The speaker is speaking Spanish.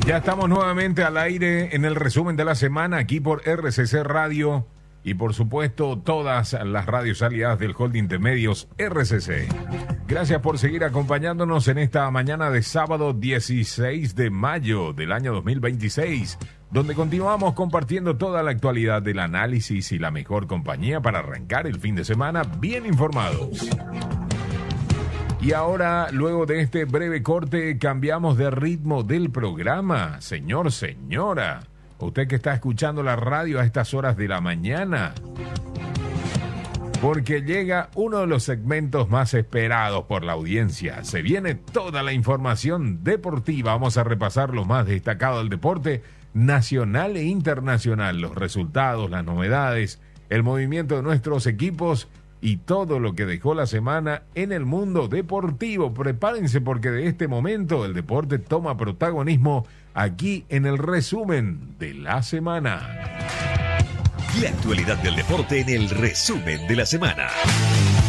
Ya estamos nuevamente al aire en el resumen de la semana aquí por RCC Radio y por supuesto todas las radios aliadas del holding de medios RCC. Gracias por seguir acompañándonos en esta mañana de sábado 16 de mayo del año 2026, donde continuamos compartiendo toda la actualidad del análisis y la mejor compañía para arrancar el fin de semana bien informados. Y ahora, luego de este breve corte, cambiamos de ritmo del programa. Señor, señora, usted que está escuchando la radio a estas horas de la mañana, porque llega uno de los segmentos más esperados por la audiencia. Se viene toda la información deportiva. Vamos a repasar lo más destacado del deporte nacional e internacional, los resultados, las novedades, el movimiento de nuestros equipos y todo lo que dejó la semana en el mundo deportivo. Prepárense porque de este momento el deporte toma protagonismo aquí en el resumen de la semana. La actualidad del deporte en el resumen de la semana.